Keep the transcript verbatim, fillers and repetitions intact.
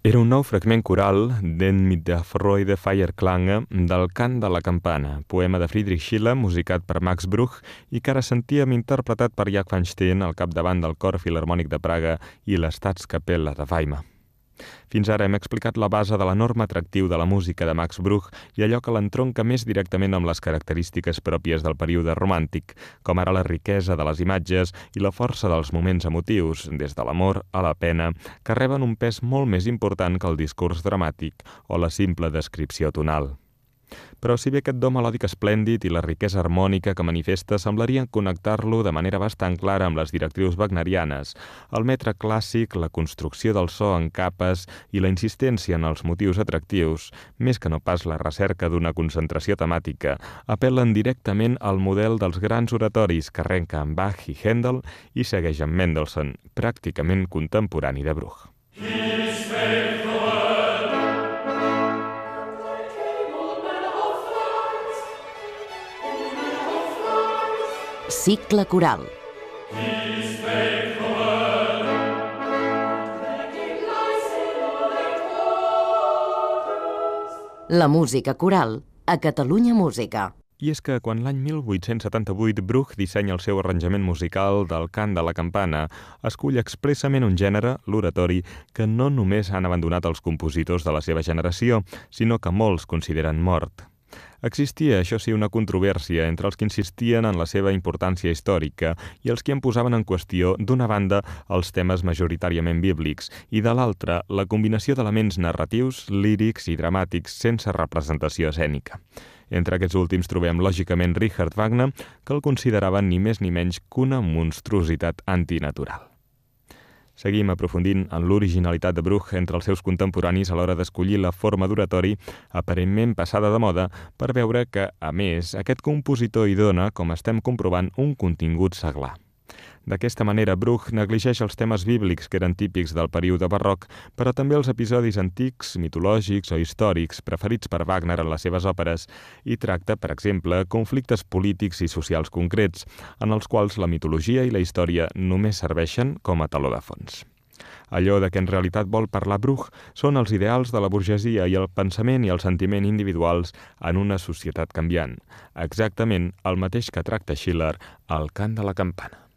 Era un nou fragment coral d'En mit der Freude Feierklange del Cant de la Campana, poema de Friedrich Schiller, musicat per Max Bruch i que ara sentíem interpretat per Jaak van Steen al capdavant del Cor Filharmònic de Praga i l'Staatskapelle de Weimar. Fins ara hem explicat la base de l'enorme atractiu de la música de Max Bruch i allò que l'entronca més directament amb les característiques pròpies del període romàntic, com ara la riquesa de les imatges i la força dels moments emotius, des de l'amor a la pena, que reben un pes molt més important que el discurs dramàtic o la simple descripció tonal. Però si bé aquest do melòdic esplèndid i la riquesa harmònica que manifesta semblarien connectar-lo de manera bastant clara amb les directrius wagnerianes, el metre clàssic, la construcció del so en capes i la insistència en els motius atractius, més que no pas la recerca d'una concentració temàtica, apel·len directament al model dels grans oratoris que arrenca amb Bach i Händel i segueix amb Mendelssohn, pràcticament contemporani de Bruch. Cicle coral. La música coral a Catalunya Música. I és que quan l'any mil vuit-cents setanta-vuit Bruch dissenya el seu arranjament musical del Cant de la Campana, escull expressament un gènere, l'oratori, que no només han abandonat els compositors de la seva generació, sinó que molts consideren mort. Existia, això sí, una controvèrsia entre els que insistien en la seva importància històrica i els que en posaven en qüestió, d'una banda, els temes majoritàriament bíblics i, de l'altra, la combinació d'elements narratius, lírics i dramàtics sense representació escènica. Entre aquests últims trobem, lògicament, Richard Wagner, que el consideraven ni més ni menys que una monstruositat antinatural. Seguim aprofundint en l'originalitat de Bruch entre els seus contemporanis a l'hora d'escollir la forma d'oratori aparentment passada de moda per veure que, a més, aquest compositor hi dona, com estem comprovant, un contingut seglar. D'aquesta manera, Bruch negligeix els temes bíblics que eren típics del període barroc, però també els episodis antics, mitològics o històrics preferits per Wagner en les seves òperes i tracta, per exemple, conflictes polítics i socials concrets, en els quals la mitologia i la història només serveixen com a teló de fons. Allò de què en realitat vol parlar Bruch són els ideals de la burgesia i el pensament i el sentiment individuals en una societat canviant. Exactament el mateix que tracta Schiller al Cant de la Campana.